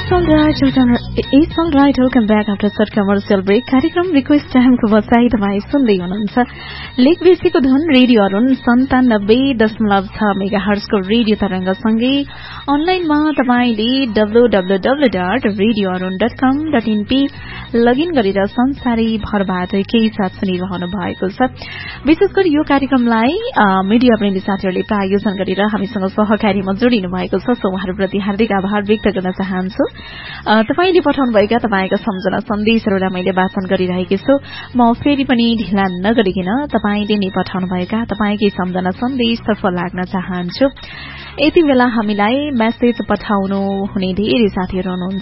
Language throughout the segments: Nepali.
It's all right. Welcome back after short commercial break. कार्यक्रम रिक्वेस्ट टाइमको बसाई तपाईँ सुन्दै हुनुहुन्छ। लेक बेसीको धुन रेडियो अरुण 97.6 मेगाहर्जको रेडियो तरंगसँगै अनलाइनमा तपाईले www.radioarun.com.np लगइन गरेर संसारै भरबाट केही साथ सुनिरहनु भएको छ। विशेष गरी यो कार्यक्रमलाई मिडिया प्रेमी साथीहरूले प्रायोजन गरेर हामीसँग सहकारीमा जोडिनु भएको छ। सो उहाँहरूप्रति हार्दिक आभार व्यक्त गर्न चाहन्छु। तपाईले पठाउनुभएका तपाईका सम्झना सन्देशहरूलाई मैले वाचन गरिरहेकी छु। म फेरि पनि ढिला नगरिकन तपाईले नै पठाउनुभएका तपाईकै सम्झना सन्देशतर्फ लाग्न चाहन्छु। यति बेला हामीलाई मेसेज पठाउनु हुने धेरै साथीहरू हुनुहुन्छ,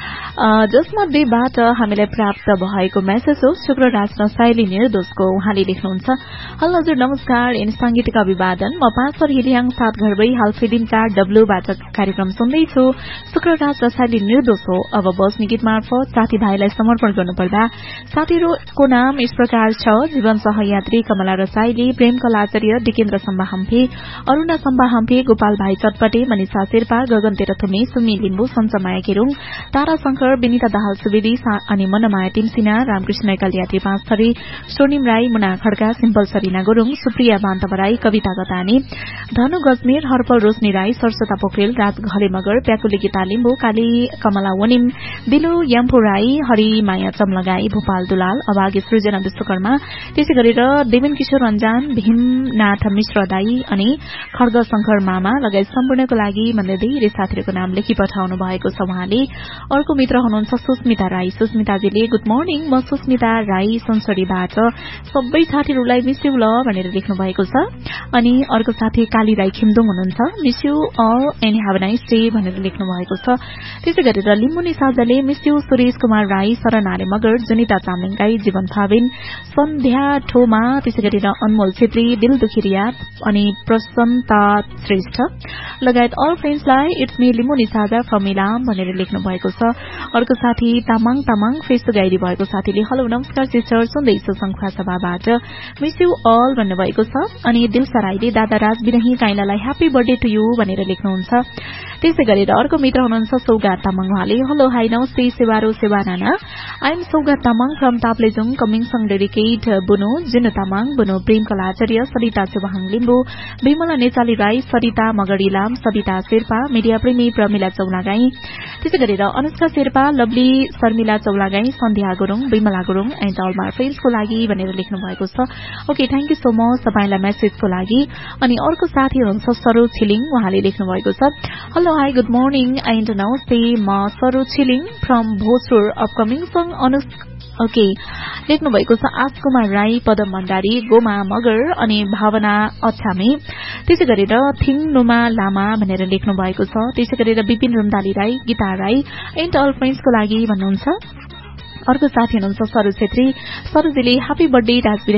जसमध्येबाट हामीलाई प्राप्त भएको मेसेज हो शुक्रराज नसाइली निर्दोषको। उहाँले लेख्नुहुन्छ, हेलो हजुर नमस्कार, साङ्गीतिक अभिवादन। म 5 पर हिलियाङ 7 घरबै हाल फिल्म 4W कार्यक्रम सुन्दैछु। शुक्रराज नसाइली निर्दोष हो। अब बस्ने गीत मार्फत साथीभाइलाई समर्पण गर्नुपर्दा साथीहरूको नाम यस प्रकार छ: जीवन सहयात्री कमला रसाइली, प्रेम कलाचार्य, डिकेन्द्र सम्बा हम्फे, अरूणा सम्बा हम्फे, गोपाल भाइ चटपटे, मनिषा शेर्पा, गगन तेह्रथुमे, सुमी लिम्बू, सञ्चमाया केरूङ, तारा शंकर, विनिता दाहाल सुवेदी अनि मनमाया टिमसिना, रामकृष्ण कलियात्री 5 थरी, स्वर्णिम राई, मुना खड्का, सिम्पल सरिना गुरूङ, सुप्रिया बान्तव राई, कविता गतानी, धनु गजमेर, हर्पल रोशनी राई, सरस्वता पोखरेल, राज घले मगर, प्याकुली गीता लिम्बू, काली कमला वनिम, दिलु याम्फू राई, हरि माया चमलगाई, भोपाल दुलाल, अभागी सृजना विश्वकर्मा, त्यसै गरेर देवेन किशोर रञ्जान, भीमनाथ मिश्र दाई अनि खड्ग शंकर मामा लगायत सम्पूर्णको लागि भन्दै धेरै साथीहरूको नाम लेखी पठाउनु भएको छ। उहाँले अर्को मित्र हुनुहुन्छ सुस्मिता राई। सुस्मिताजीले गुड मर्निङ, म सुस्मिता राई संसडीबाट सबै साथीहरूलाई मिस यु ल भनेर लेख्नु भएको छ। अनि अर्को साथी काली राई खिमदुङ हुनुहुन्छ, miss you all and have a nice day भनेर लेख्नु भएको छ। त्यसै गरेर लिम्बुनी साझाले मिस यु सुरेश कुमार राई, शरण आले मगर, जनिता चामलिङगाई, जीवन थाबिन, सन्ध्या ठोमा, त्यसै गरेर अनमोल छेत्री, दिल दुखिरिया अनि प्रसन्नता श्रेष्ठ लगायत अल फ्रेन्ड्सलाई इट्स मी लिम्बुनी साझा फ्रम इलाम भनेर लेख्नु भएको छ। अर्को साथी तामाङ फेसबुक आइडी भएको साथीले हेलो नमस्कार सिस्टर, सुन्दैछु संख्या सभाबाट, मिस यु अल भन्नुभएको छ। अनि दिलसा राईले दादा राज बिरही काइलालाई ह्यापी बर्थडे टु यु भनेर लेख्नुहुन्छ। त्यसै गरेर अर्को मित्र हुनुहुन्छ सौगात तामाङ। उहाँले हेलो हाई नमस्ते सेवारो सेवा नाना, I am Saugat Tamang from Taplejung, coming song dedicate बुनु जिनु तामाङ, बुनु प्रेम कलाचार्य, सरिता चौहाङ लिम्बू, विमला नेचाली राई, सरिता मगडी लाम, सविता शेर्पा, मिडिया प्रेमी प्रमिला चौलागाई, त्यसै गरेर Anushka Sherpa, lovely Sharmila Chaulagain, Sandhya Gurung, Bimala Gurung and all my फ्रेन्ड्सको लागि भनेर लेख्नु भएको छ। Okay, thank you so much तपाईलाई मेसेजको लागि। अनि अर्को साथी हुनुहुन्छ सरोज छिलिङ। उहाँले लेख्नु भएको छ, hello hi good morning and नमस्ते, म Saroj Chhiling from Bhojpur, upcoming song okay लेख्नु भएको छ आश कुमार राई, पदम भण्डारी, गोमा मगर अनि भावना अछामे, त्यसै गरेर थिङ नुमा लामा भनेर लेख्नु भएको छ। त्यसै गरेर विपिन रुम्दाली राई, गीता राई एन्ड अल फ्रेन्ड्सको लागि भन्नुहुन्छ। अर्को साथी हुनुहुन्छ सरोज छेत्री। सरोजीले happy birthday Rajveer